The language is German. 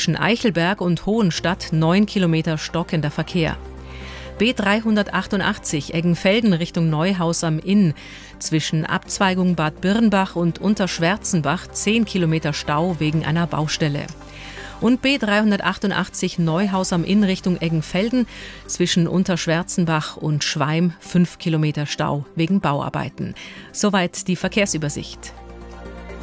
Zwischen Eichelberg und Hohenstadt 9 Kilometer stockender Verkehr. B388 Eggenfelden Richtung Neuhaus am Inn. Zwischen Abzweigung Bad Birnbach und Unterschwärzenbach 10 Kilometer Stau wegen einer Baustelle. Und B388 Neuhaus am Inn Richtung Eggenfelden. Zwischen Unterschwärzenbach und Schweim 5 Kilometer Stau wegen Bauarbeiten. Soweit die Verkehrsübersicht.